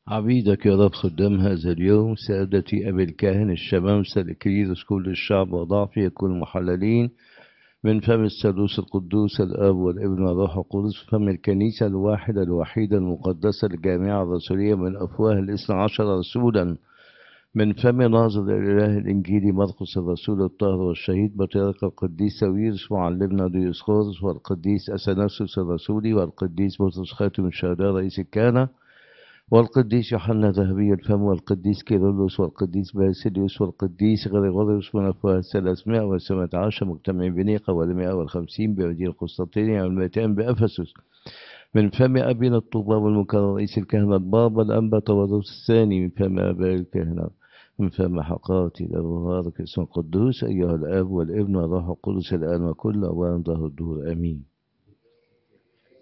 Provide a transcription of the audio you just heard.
عبيدك يا رب خدام هذا اليوم، سادتي أبي الكاهن الشمامسة الكريس كل الشعب وضعفي يكونوا محللين من فم الثالوث القدوس الآب والابن والروح القدس، فم الكنيسة الواحدة الوحيدة المقدسة الجامعة الرسولية من أفواه الاثنى عشر رسولا، من فم ناظر الإله الإنجيلي مرقس الرسول الطاهر والشهيد بطريرك القديس ساويرس معلمنا ديوسقورس، والقديس أثناسوس الرسولي، والقديس بطرس خاتم الشهداء رئيس الكهنة، والقديس يوحنا ذهبي الفم، والقديس كيرلس، والقديس باسيليوس، والقديس غريغوريوس من أفواه 317 مجتمعين بنيقة، وال150 بمدينة قسطنطينية، وال200 بأفسس، من فم أبينا الطوبى والمكرم رئيس الكهنة البابا الأنبا تودروس الثاني، من فم آباء الكهنة، من فم حقاتي الأبواب اسم القدوس أيها الآب والابن والروح القدس الآن وكل أوان ظهر الدهور آمين.